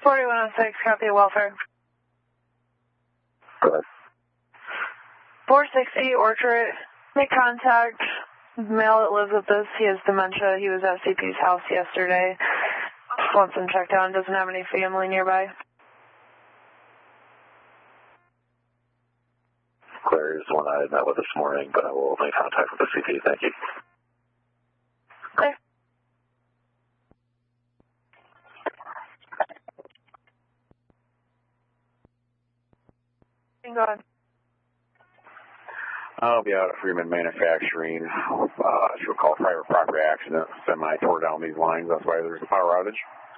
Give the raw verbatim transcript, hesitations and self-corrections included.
forty-one oh six, copy welfare. Go ahead. four sixty Orchard, make contact. Male that lives with us, he has dementia. He was at C P's house yesterday. Wants him checked out and doesn't have any family nearby. Claire is the one I met with this morning, but I will make contact with the C P. Thank you. Okay. Go ahead. I'll be out at Freeman Manufacturing. Uh, she'll call private property accident. Semi tore down these lines. That's why there's a power outage.